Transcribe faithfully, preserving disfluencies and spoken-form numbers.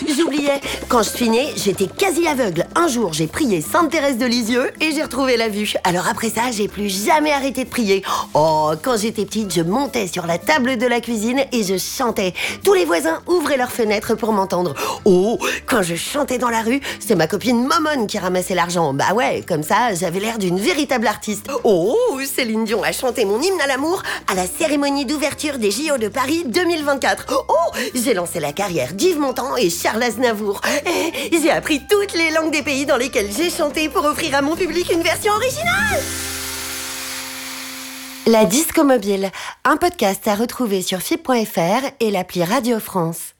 j'oubliais. Quand je suis née, j'étais quasi aveugle. Un jour, j'ai prié Sainte Thérèse de Lisieux et j'ai retrouvé la vue. Alors après ça, j'ai plus jamais arrêté de prier. Oh, quand j'étais petite, je montais sur la table de la cuisine et je chantais. Tous les voisins ouvraient leurs fenêtres pour m'entendre. Oh, quand je chantais dans la rue, c'est ma copine Momone qui ramassait l'argent. Bah ouais, comme ça, j'avais l'air d'une véritable artiste. Oh, Céline Dion a chanté mon hymne à l'amour à la cérémonie d'ouverture des J O de Paris deux mille vingt-quatre. Oh, j'ai lancé la carrière d'Yves Montand et Charles Aznavour. Et j'ai appris toutes les langues des pays dans lesquels j'ai chanté pour offrir à mon public une version originale. La Disco Mobile, un podcast à retrouver sur F I P point F R et l'appli Radio France.